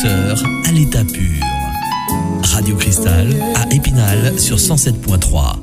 douceur à l'état pur. Radio Cristal à Épinal sur 107.3.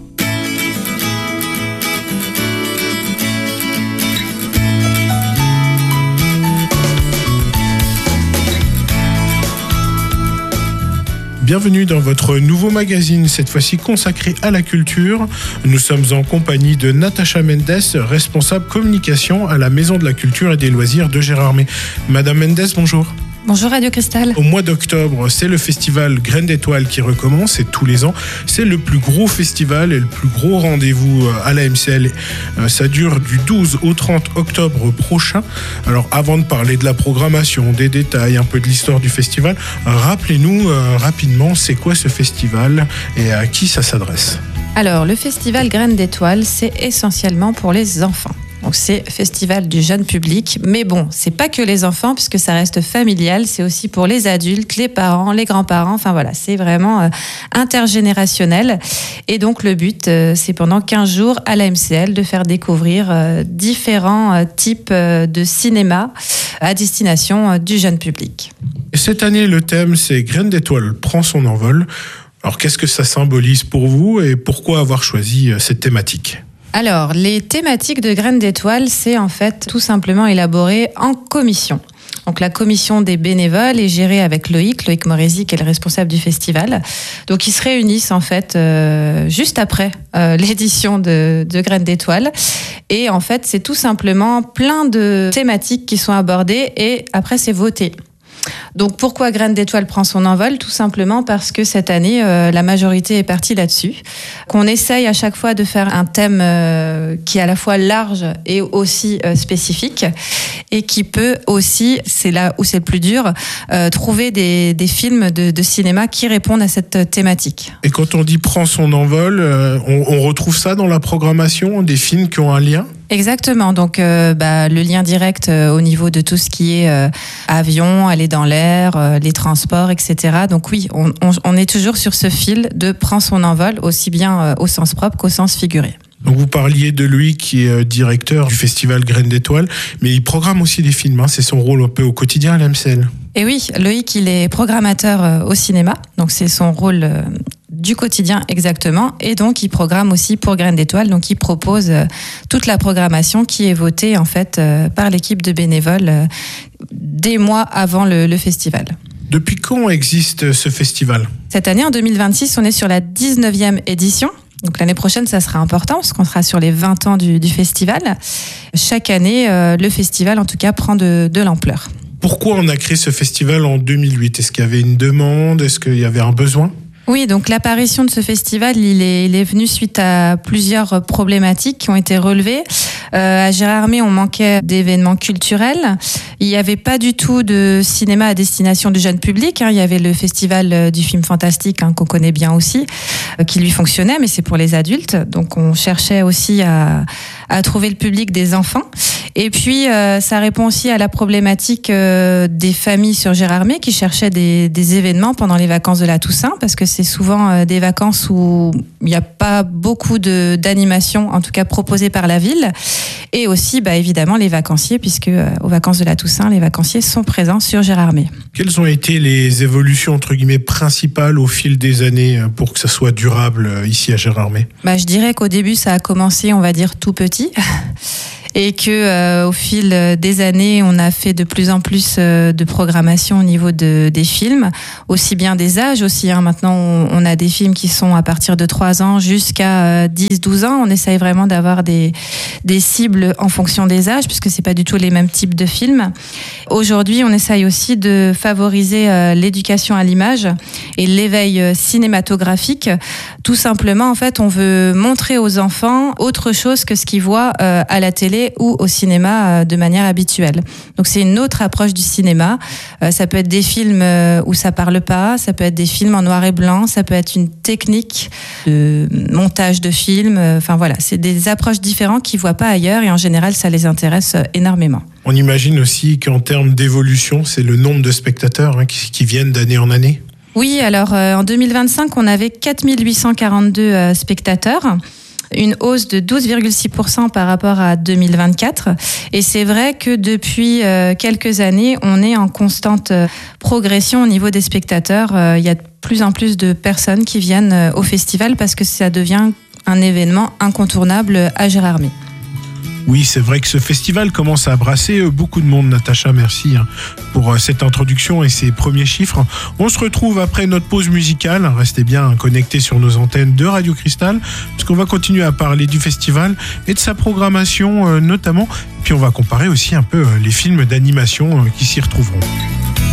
Bienvenue dans votre nouveau magazine, cette fois-ci consacré à la culture. Nous sommes en compagnie de Natacha Mendes, responsable communication à la Maison de la Culture et des Loisirs de Gérardmer. Madame Mendes, bonjour. Bonjour Radio Cristal. Au mois d'octobre, c'est le festival Graines d'étoiles qui recommence et tous les ans, c'est le plus gros festival et le plus gros rendez-vous à la MCL. Ça dure du 12 au 30 octobre prochain. Alors avant de parler de la programmation, des détails, un peu de l'histoire du festival, rappelez-nous rapidement c'est quoi ce festival et à qui ça s'adresse. Alors le festival Graines d'étoiles, c'est essentiellement pour les enfants. Donc c'est festival du jeune public, mais bon, c'est pas que les enfants puisque ça reste familial, c'est aussi pour les adultes, les parents, les grands-parents, enfin voilà, c'est vraiment intergénérationnel. Et donc le but, c'est pendant 15 jours à la MCL de faire découvrir différents types de cinéma à destination du jeune public. Et cette année, le thème, c'est Graines d'étoiles prend son envol. Alors qu'est-ce que ça symbolise pour vous et pourquoi avoir choisi cette thématique ? Alors, les thématiques de Graines d'étoiles, c'est en fait tout simplement élaboré en commission. Donc la commission des bénévoles est gérée avec Loïc Morézy, qui est le responsable du festival. Donc ils se réunissent en fait juste après l'édition de Graines d'étoiles. Et en fait, c'est tout simplement plein de thématiques qui sont abordées et après c'est voté. Donc pourquoi Graines d'étoiles prend son envol ? Tout simplement parce que cette année, la majorité est partie là-dessus. Qu'on essaye à chaque fois de faire un thème qui est à la fois large et aussi spécifique et qui peut aussi, c'est là où c'est le plus dur, trouver des films de cinéma qui répondent à cette thématique. Et quand on dit prend son envol, on retrouve ça dans la programmation, des films qui ont un lien ? Exactement, donc le lien direct au niveau de tout ce qui est avion, aller dans l'air, les transports, etc. Donc oui, on est toujours sur ce fil de prend son envol, aussi bien au sens propre qu'au sens figuré. Donc vous parliez de lui qui est directeur du festival Graines d'étoiles, mais il programme aussi des films, c'est son rôle un peu au quotidien à la MCL. Et oui, Loïc, il est programmateur au cinéma, donc c'est son rôle du quotidien exactement, et donc il programme aussi pour Graines d'étoiles, donc il propose toute la programmation qui est votée en fait par l'équipe de bénévoles des mois avant le festival. Depuis quand existe ce festival ? Cette année, en 2026, on est sur la 19e édition. Donc l'année prochaine, ça sera important parce qu'on sera sur les 20 ans du festival. Chaque année, le festival, en tout cas, prend de l'ampleur. Pourquoi on a créé ce festival en 2008 ? Est-ce qu'il y avait une demande ? Est-ce qu'il y avait un besoin ? Oui, donc l'apparition de ce festival, il est venu suite à plusieurs problématiques qui ont été relevées. À Gérardmer, on manquait d'événements culturels. Il n'y avait pas du tout de cinéma à destination du jeune public. Il y avait le festival du film fantastique qu'on connaît bien aussi, qui lui fonctionnait, mais c'est pour les adultes. Donc on cherchait aussi à trouver le public des enfants. Et puis ça répond aussi à la problématique des familles sur Gérardmer qui cherchaient des événements pendant les vacances de la Toussaint, parce que c'est souvent des vacances où il n'y a pas beaucoup d'animation, en tout cas proposées par la ville. Et aussi, évidemment, les vacanciers, puisque aux vacances de la Toussaint, les vacanciers sont présents sur Gérardmer. Quelles ont été les évolutions, entre guillemets, principales au fil des années pour que ça soit durable ici à Gérardmer ? Je dirais qu'au début, ça a commencé, on va dire, tout petit. Et que au fil des années, on a fait de plus en plus de programmation au niveau des films, aussi bien des âges aussi. Maintenant, on a des films qui sont à partir de 3 ans jusqu'à 10-12 ans. On essaye vraiment d'avoir des cibles en fonction des âges, puisque c'est pas du tout les mêmes types de films. Aujourd'hui, on essaye aussi de favoriser l'éducation à l'image et l'éveil cinématographique. Tout simplement, en fait, on veut montrer aux enfants autre chose que ce qu'ils voient à la télé ou au cinéma de manière habituelle. Donc c'est une autre approche du cinéma. Ça peut être des films où ça parle pas, ça peut être des films en noir et blanc, ça peut être une technique de montage de films. Enfin voilà, c'est des approches différentes qu'ils voient pas ailleurs et en général ça les intéresse énormément. On imagine aussi qu'en termes d'évolution, c'est le nombre de spectateurs qui viennent d'année en année. Oui, alors en 2025, on avait 4842 spectateurs. une hausse de 12,6% par rapport à 2024. Et c'est vrai que depuis quelques années, on est en constante progression au niveau des spectateurs. Il y a de plus en plus de personnes qui viennent au festival parce que ça devient un événement incontournable à Gérardmer. Oui, c'est vrai que ce festival commence à brasser beaucoup de monde. Natacha, merci pour cette introduction et ces premiers chiffres. On se retrouve après notre pause musicale. Restez bien connectés sur nos antennes de Radio Cristal, parce qu'on va continuer à parler du festival et de sa programmation notamment. Puis on va comparer aussi un peu les films d'animation qui s'y retrouveront.